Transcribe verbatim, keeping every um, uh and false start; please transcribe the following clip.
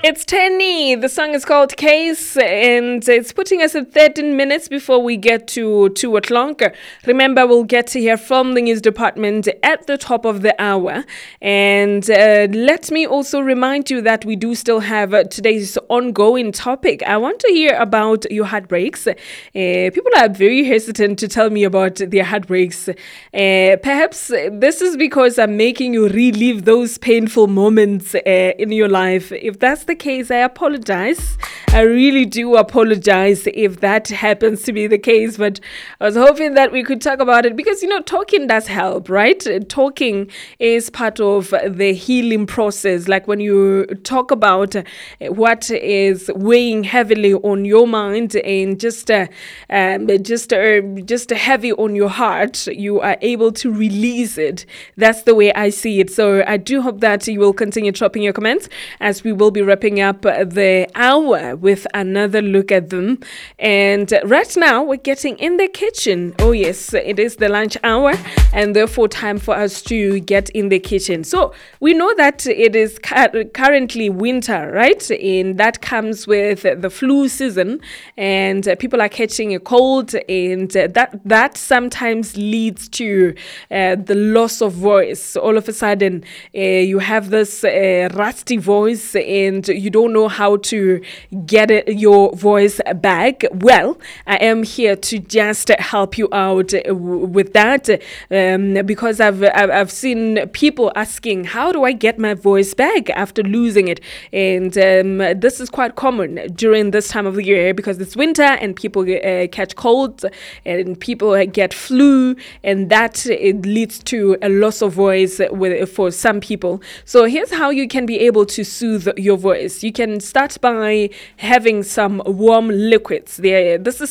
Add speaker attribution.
Speaker 1: It's Tenny. The song is called Case, and it's putting us at thirteen minutes before we get to two o'clock. Remember, we'll get to hear from the news department at the top of the hour. And uh, let me also remind you that we do still have uh, today's ongoing topic. I want to hear about your heartbreaks. Uh, people are very hesitant to tell me about their heartbreaks. Uh, perhaps this is because I'm making you relive those painful moments uh, in your life. If that's the case, I apologize. I really do apologize if that happens to be the case, but I was hoping that we could talk about it because, you know, talking does help, right? Talking is part of the healing process. Like when you talk about what is weighing heavily on your mind and just uh, um, just uh, just heavy on your heart, you are able to release it. That's the way I see it. So I do hope that you will continue dropping your comments as we will be wrapping up the hour with another look at them. And right now we're getting in the kitchen. Oh yes, it is the lunch hour and therefore time for us to get in the kitchen. So we know that it is cu- currently winter, right? And that comes with the flu season, and uh, people are catching a cold, and uh, that that sometimes leads to uh, the loss of voice. All of a sudden uh, you have this uh, rusty voice and you don't know how to get it, your voice back. Well, I am here to just help you out with that, um, because I've, I've I've seen people asking, how do I get my voice back after losing it? And um, this is quite common during this time of the year because it's winter and people uh, catch colds and people get flu, and that it leads to a loss of voice with, for some people. So here's how you can be able to soothe your voice. You can start by having some warm liquids. There, this is